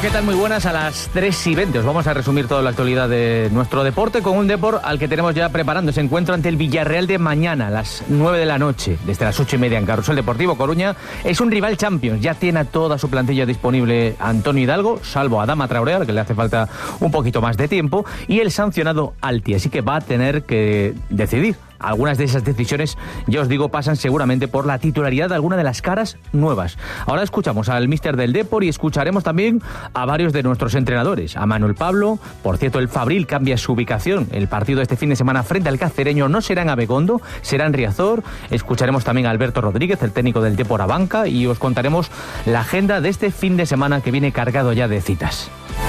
¿qué tal? Muy buenas, a las 3:20. Os vamos a resumir toda la actualidad de nuestro deporte con un Depor al que tenemos ya preparando ese encuentro ante el Villarreal de mañana a las 9 de la noche, desde las 8:30 en Carrusel Deportivo Coruña. Es un rival Champions, ya tiene toda su plantilla disponible Antonio Hidalgo, salvo a Adama Traoré, al que le hace falta un poquito más de tiempo, y el sancionado Alti, así que va a tener que decidir. Algunas de esas decisiones, ya os digo, pasan seguramente por la titularidad de alguna de las caras nuevas. Ahora escuchamos al míster del Depor y escucharemos también a varios de nuestros entrenadores. A Manuel Pablo, por cierto, el Fabril cambia su ubicación. El partido de este fin de semana frente al Cacereño no será en Abegondo, será en Riazor. Escucharemos también a Alberto Rodríguez, el técnico del Depor a banca, y os contaremos la agenda de este fin de semana que viene cargado ya de citas.